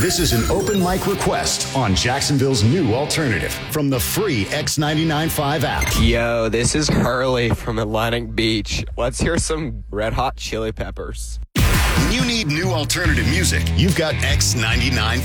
This is an open mic request on Jacksonville's new alternative from the free X99.5 app. Yo, this is Hurley from Atlantic Beach. Let's hear some Red Hot Chili Peppers. When you need new alternative music, you've got X99.5.